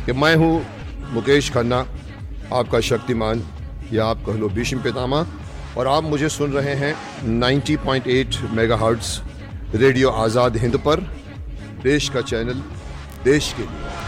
कि मैं हूँ मुकेश खन्ना, आपका शक्तिमान या आप कह लो भीष्म पितामह, और आप मुझे सुन रहे हैं 90.8 मेगाहर्ट्ज़ रेडियो आज़ाद हिंद पर, देश का चैनल, देश के लिए।